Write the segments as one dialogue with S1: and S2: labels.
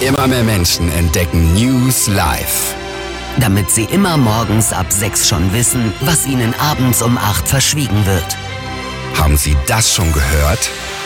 S1: Immer mehr Menschen entdecken News live.
S2: Damit sie immer morgens ab 6 schon wissen, was ihnen abends um 8 verschwiegen wird.
S1: Haben Sie das schon gehört?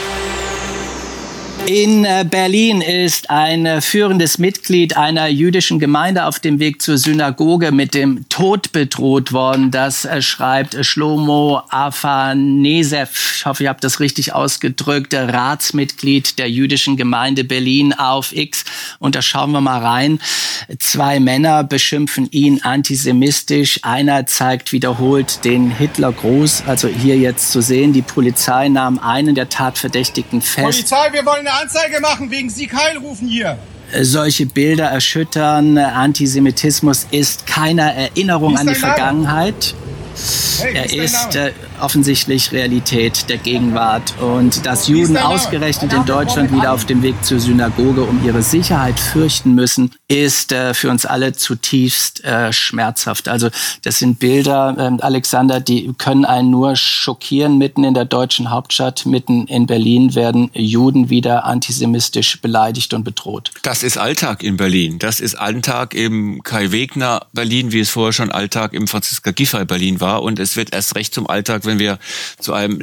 S3: In Berlin ist ein führendes Mitglied einer jüdischen Gemeinde auf dem Weg zur Synagoge mit dem Tod bedroht worden. Das schreibt Shlomo Afanesev, ich hoffe, ich habe das richtig ausgedrückt, Ratsmitglied der jüdischen Gemeinde Berlin auf X. Und da schauen wir mal rein. 2 Männer beschimpfen ihn antisemitisch. Einer zeigt wiederholt den Hitlergruß. Also hier jetzt zu sehen, die Polizei nahm einen der Tatverdächtigen fest.
S4: Polizei, wir wollen eine Anzeige machen, wegen Sieg Heil rufen hier.
S3: Solche Bilder erschüttern. Antisemitismus ist keine Erinnerung an die Vergangenheit. Er ist offensichtlich Realität der Gegenwart. Und dass Juden ausgerechnet in Deutschland wieder auf dem Weg zur Synagoge um ihre Sicherheit fürchten müssen, ist für uns alle zutiefst schmerzhaft. Also das sind Bilder, Alexander, die können einen nur schockieren. Mitten in der deutschen Hauptstadt, mitten in Berlin werden Juden wieder antisemitisch beleidigt und bedroht.
S5: Das ist Alltag in Berlin. Das ist Alltag im Kai-Wegner Berlin, wie es vorher schon Alltag im Franziska Giffey Berlin war. Und es wird erst recht zum Alltag, wenn wir zu einem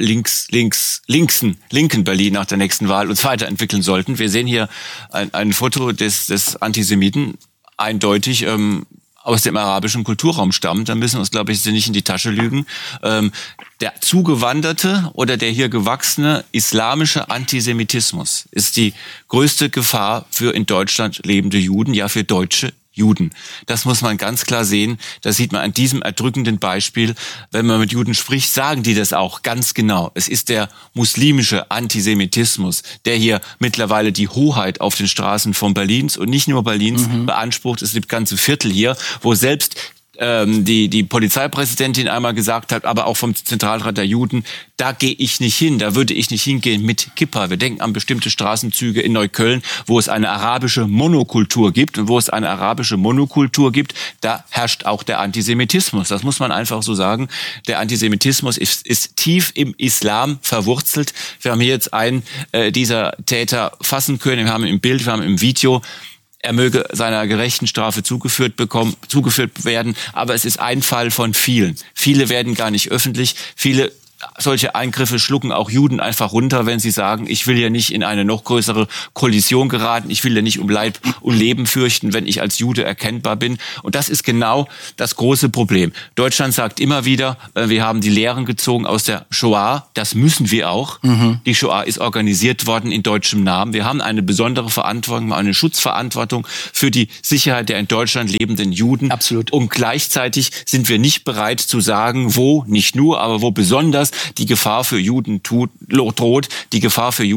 S5: linken Berlin nach der nächsten Wahl uns weiterentwickeln sollten. Wir sehen hier ein Foto des Antisemiten, eindeutig aus dem arabischen Kulturraum stammt. Da müssen wir uns, glaube ich, nicht in die Tasche lügen. Der zugewanderte oder der hier gewachsene islamische Antisemitismus ist die größte Gefahr für in Deutschland lebende Juden, ja für deutsche Juden. Das muss man ganz klar sehen. Das sieht man an diesem erdrückenden Beispiel. Wenn man mit Juden spricht, sagen die das auch ganz genau. Es ist der muslimische Antisemitismus, der hier mittlerweile die Hoheit auf den Straßen von Berlins und nicht nur Berlins beansprucht. Es gibt ganze Viertel hier, wo selbst die Polizeipräsidentin einmal gesagt hat, aber auch vom Zentralrat der Juden, da gehe ich nicht hin, da würde ich nicht hingehen mit Kippa. Wir denken an bestimmte Straßenzüge in Neukölln, wo es eine arabische Monokultur gibt. Und wo es eine arabische Monokultur gibt, da herrscht auch der Antisemitismus. Das muss man einfach so sagen. Der Antisemitismus ist tief im Islam verwurzelt. Wir haben hier jetzt einen dieser Täter fassen können. Wir haben im Bild, wir haben im Video. Er möge seiner gerechten Strafe zugeführt werden, aber es ist ein Fall von vielen. Viele werden gar nicht öffentlich, viele solche Eingriffe schlucken auch Juden einfach runter, wenn sie sagen, ich will ja nicht in eine noch größere Kollision geraten, ich will ja nicht um Leib und Leben fürchten, wenn ich als Jude erkennbar bin. Und das ist genau das große Problem. Deutschland sagt immer wieder, wir haben die Lehren gezogen aus der Shoah, das müssen wir auch. Die Shoah ist organisiert worden in deutschem Namen. Wir haben eine besondere Verantwortung, eine Schutzverantwortung für die Sicherheit der in Deutschland lebenden Juden.
S3: Absolut.
S5: Und gleichzeitig sind wir nicht bereit zu sagen, wo, nicht nur, aber wo besonders die Gefahr für Juden droht, die Gefahr für Juden